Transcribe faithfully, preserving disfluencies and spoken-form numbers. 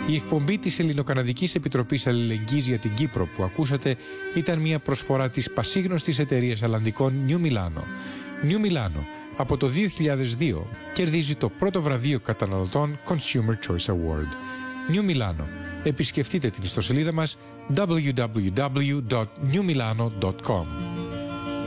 Η εκπομπή της Ελληνοκαναδικής Επιτροπής Αλληλεγγύης για την Κύπρο που ακούσατε ήταν μια προσφορά της πασίγνωστης εταιρείας αλλαντικών New Milano. New Milano από το δύο χιλιάδες δύο κερδίζει το πρώτο βραβείο καταναλωτών Consumer Choice Award. New Milano. Επισκεφτείτε την ιστοσελίδα μας double-u double-u double-u dot new milano dot com.